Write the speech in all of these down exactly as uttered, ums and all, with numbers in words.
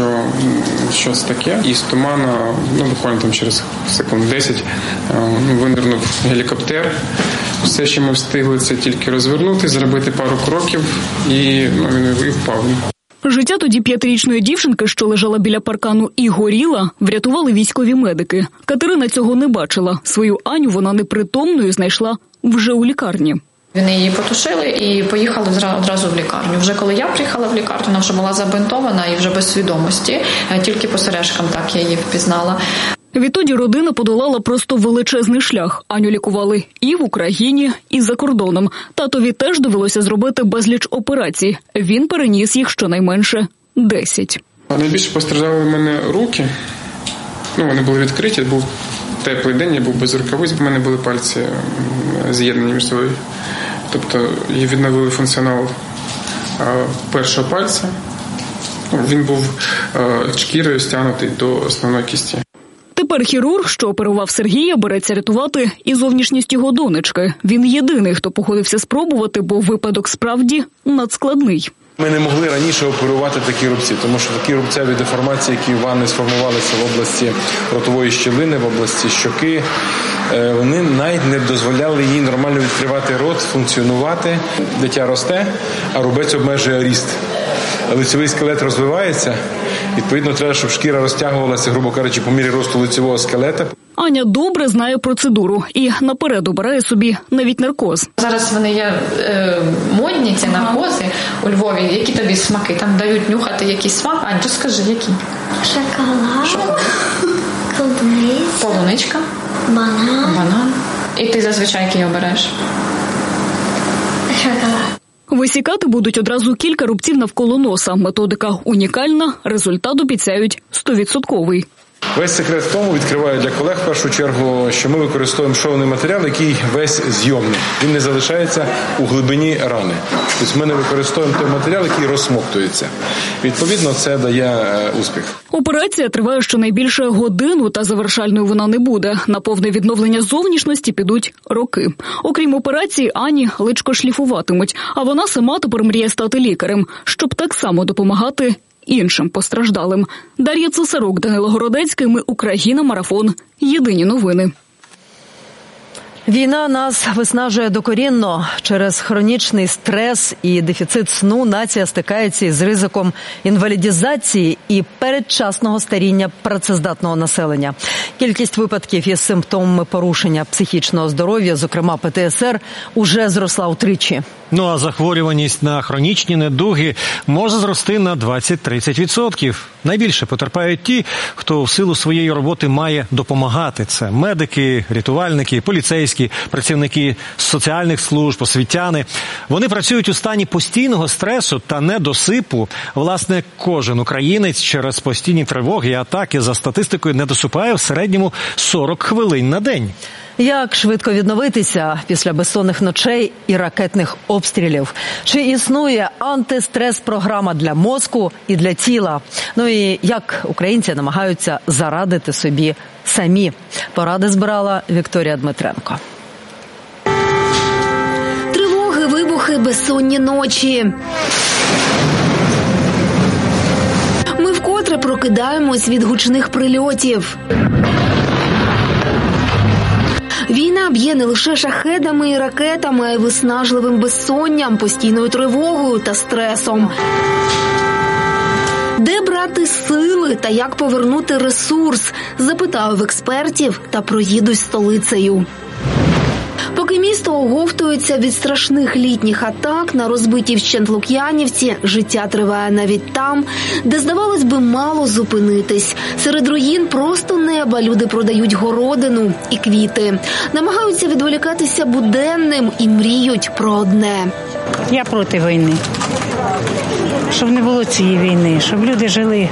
що щось таке. І з туману, ну, буквально там через секунд десять винирнув гелікоптер. Все, що ми встигли, це тільки розвернути, зробити пару кроків і, ну, він і впав. Життя тоді п'ятирічної дівчинки, що лежала біля паркану і горіла, врятували військові медики. Катерина цього не бачила. Свою Аню вона непритомною знайшла вже у лікарні. Вони її потушили і поїхали одразу в лікарню. Вже коли я приїхала в лікарню, вона вже була забинтована і вже без свідомості. Тільки по сережкам так я її впізнала. Відтоді родина подолала просто величезний шлях. Аню лікували і в Україні, і за кордоном. Татові теж довелося зробити безліч операцій. Він переніс їх щонайменше десять. Найбільше постраждали в мене руки. Ну, вони були відкриті, був теплий день, я був без рукавиць, в мене були пальці з'єднані між собою. Тобто її відновили функціонал першого пальця. Він був шкірою стягнутий до основної кісті. Тепер хірург, що оперував Сергія, береться рятувати і зовнішність його донечки. Він єдиний, хто погодився спробувати, бо випадок справді надскладний. Ми не могли раніше оперувати такі рубці, тому що такі рубцеві деформації, які в Анни сформувалися в області ротової щілини, в області щоки, вони навіть не дозволяли їй нормально відкривати рот, функціонувати. Дитя росте, а рубець обмежує ріст. Лицевий скелет розвивається, відповідно, треба, щоб шкіра розтягувалася, грубо кажучи, по мірі росту лицевого скелета. Аня добре знає процедуру і наперед обирає собі навіть наркоз. Зараз вони є е, модні, ці наркози у Львові. Які тобі смаки? Там дають нюхати якийсь смак. Ань, розкажи, які? Шоколад, Шоколад. Полуниця. Полуничка. Банан. Банан. І ти зазвичай який обереш? Шоколад. Висікати будуть одразу кілька рубців навколо носа. Методика унікальна, результат обіцяють стовідсотковий. Весь секрет в тому, відкриваю для колег в першу чергу, що ми використовуємо шовний матеріал, який весь зйомний. Він не залишається у глибині рани. Тобто ми не використовуємо той матеріал, який розсмоктується. Відповідно, це дає успіх. Операція триває щонайбільше годину, та завершальною вона не буде. На повне відновлення зовнішності підуть роки. Окрім операції, Ані личко шліфуватимуть, а вона сама тепер мріє стати лікарем, щоб так само допомагати іншим постраждалим. Дар'я Цесарук, Данило Городецький, ми Україна, марафон. Єдині новини. Війна нас виснажує докорінно. Через хронічний стрес і дефіцит сну нація стикається із ризиком інвалідізації і передчасного старіння працездатного населення. Кількість випадків із симптомами порушення психічного здоров'я, зокрема Пе Те Ес Ер, уже зросла втричі. Ну а захворюваність на хронічні недуги може зрости на двадцять-тридцять відсотків. Найбільше потерпають ті, хто в силу своєї роботи має допомагати. Це медики, рятувальники, поліцейські, працівники соціальних служб, освітяни. Вони працюють у стані постійного стресу та недосипу. Власне, кожен українець через постійні тривоги і атаки за статистикою не досипає в середньому сорок хвилин на день. Як швидко відновитися після безсонних ночей і ракетних обстрілів? Чи існує антистрес-програма для мозку і для тіла? Ну і як українці намагаються зарадити собі самі? Поради збирала Вікторія Дмитренко. Тривоги, вибухи, безсонні ночі. Ми вкотре прокидаємось від гучних прильотів. Війна б'є не лише шахедами і ракетами, а й виснажливим безсонням, постійною тривогою та стресом. Де брати сили та як повернути ресурс? Запитаю в експертів та проїдусь столицею. Поки місто оговтується від страшних літніх атак на розбитій вщент Лук'янівці, життя триває навіть там, де, здавалось би, мало зупинитись. Серед руїн просто неба люди продають городину і квіти. Намагаються відволікатися буденним і мріють про одне. Я проти війни. Щоб не було цієї війни, щоб люди жили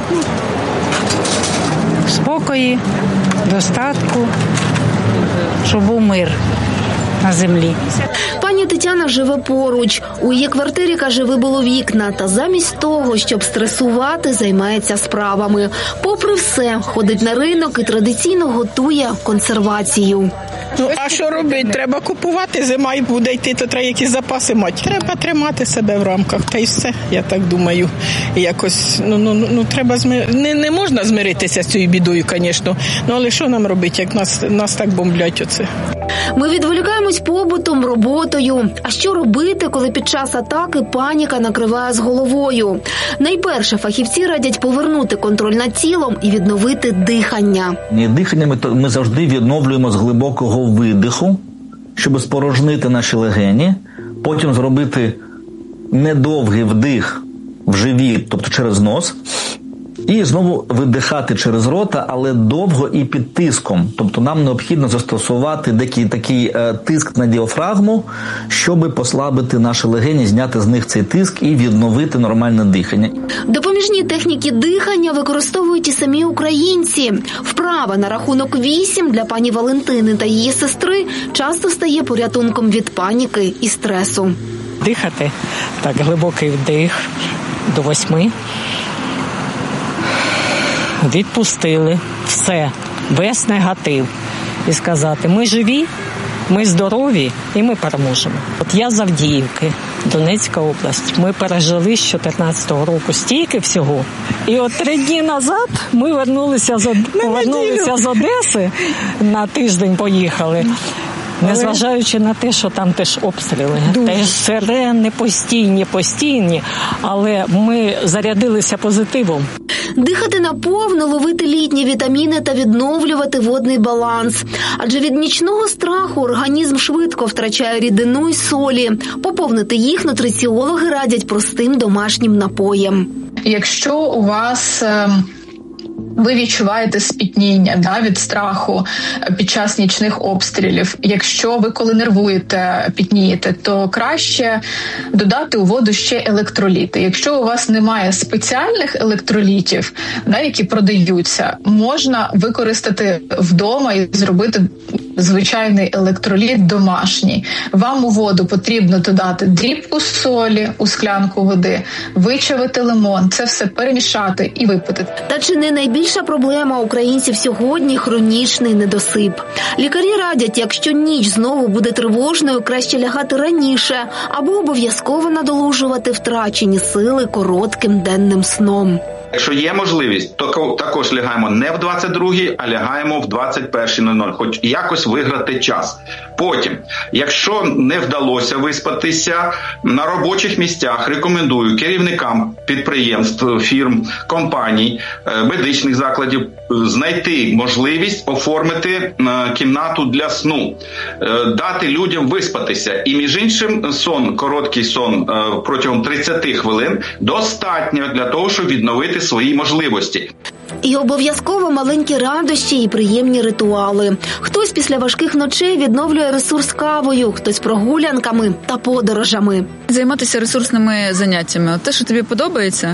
в спокої, достатку, щоб був мир на землі. Пані Тетяна живе поруч. У її квартирі, каже, вибило вікна. Та замість того, щоб стресувати, займається справами. Попри все, ходить на ринок і традиційно готує консервацію. Ну, а що робити? Треба купувати, зима і буде йти, то треба якісь запаси мати. Треба тримати себе в рамках, та й все, я так думаю. Якось, ну, ну, ну треба зми... не, не можна змиритися з цією бідою, звісно. Ну, але що нам робити, як нас, нас так бомблять оце? Ми відволікаємось побутом, роботою. А що робити, коли під час атаки паніка накриває з головою? Найперше, фахівці радять повернути контроль над тілом і відновити дихання. Дихання ми, ми завжди відновлюємо з глибокого видиху, щоб спорожнити наші легені, потім зробити недовгий вдих в живіт, тобто через нос, і знову видихати через рота, але довго і під тиском. Тобто нам необхідно застосувати такий, такий е, тиск на діафрагму, щоб послабити наші легені, зняти з них цей тиск і відновити нормальне дихання. Допоміжні техніки дихання використовують і самі українці. Вправа на рахунок вісім для пані Валентини та її сестри часто стає порятунком від паніки і стресу. Дихати, так, глибокий вдих до восьми. Відпустили все, весь негатив. І сказати, ми живі, ми здорові і ми переможемо. От я з Авдіївки, Донецька область. Ми пережили з чотирнадцятого року стільки всього. І от три дні назад ми вернулися з, повернулися з Одеси, на тиждень поїхали. Незважаючи на те, що там теж обстріли, Дуже. теж сирени постійні, постійні, але ми зарядилися позитивом. Дихати наповну, ловити літні вітаміни та відновлювати водний баланс. Адже від нічного страху організм швидко втрачає рідину й солі. Поповнити їх нутриціологи радять простим домашнім напоєм. Якщо у вас... ви відчуваєте спітніння, да, від страху під час нічних обстрілів. Якщо ви, коли нервуєте, пітнієте, то краще додати у воду ще електроліти. Якщо у вас немає спеціальних електролітів, да, які продаються, можна використати вдома і зробити звичайний електроліт домашній. Вам у воду потрібно додати дрібку солі у склянку води, вичавити лимон, це все перемішати і випити. Та чи не найбільша проблема українців сьогодні – хронічний недосип? Лікарі радять, якщо ніч знову буде тривожною, краще лягати раніше або обов'язково надолужувати втрачені сили коротким денним сном. Якщо є можливість, то також лягаємо не в двадцять другій, а лягаємо в двадцять першій нуль нуль, хоч якось виграти час. Потім, якщо не вдалося виспатися, на робочих місцях рекомендую керівникам підприємств, фірм, компаній, медичних закладів знайти можливість оформити кімнату для сну, дати людям виспатися. І між іншим сон, короткий сон протягом тридцять хвилин достатньо для того, щоб відновити свої можливості. І обов'язково маленькі радощі і приємні ритуали. Хтось після важких ночей відновлює ресурс кавою, хтось прогулянками та подорожами. Займатися ресурсними заняттями. От те, що тобі подобається,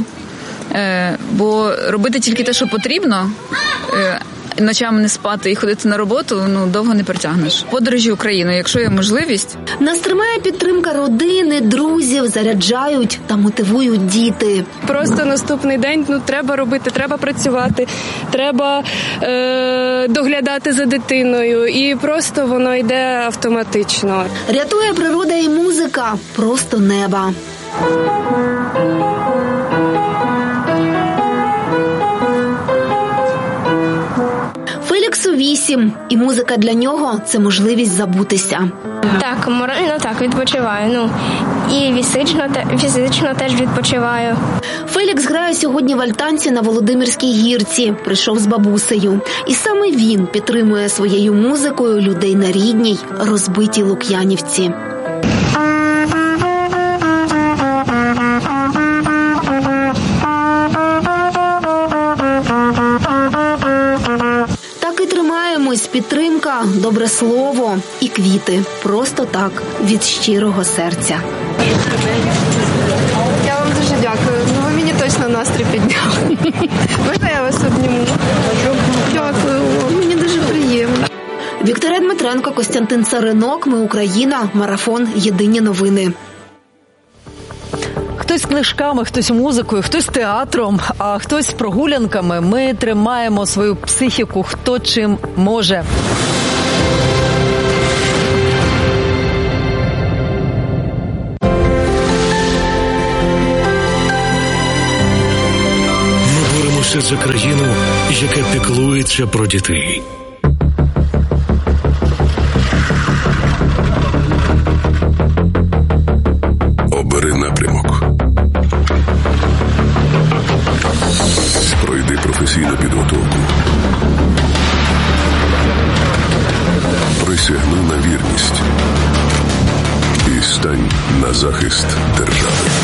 бо робити тільки те, що потрібно, ночами не спати і ходити на роботу, ну, довго не протягнеш. Подорожі Україною, якщо є можливість. Нас тримає підтримка родини, друзів, заряджають та мотивують діти. Просто наступний день, ну, треба робити, треба працювати, треба е- доглядати за дитиною, і просто воно йде автоматично. Рятує природа і музика, просто неба. Феліксу вісім, і музика для нього – це можливість забутися. Так, морально так, відпочиваю. Ну, і фізично, фізично теж відпочиваю. Фелікс грає сьогодні в альтанці на Володимирській гірці. Прийшов з бабусею. І саме він підтримує своєю музикою людей на рідній, розбитій Лук'янівці. Підтримка, добре слово і квіти. Просто так, від щирого серця. Я вам дуже дякую. Ну, ви мені точно настрій підняли. Можна я вас обніму? Дякую. Мені дуже приємно. Вікторія Дмитренко, Костянтин Царинок. Ми Україна. Марафон. Єдині новини. Хтось книжками, хтось музикою, хтось театром, а хтось прогулянками. Ми тримаємо свою психіку хто чим може. боротися за країну, яка піклується про дітей. Обери напрямок. Пройди професійну підготовку. Присягни на вірність і стань на захист держави.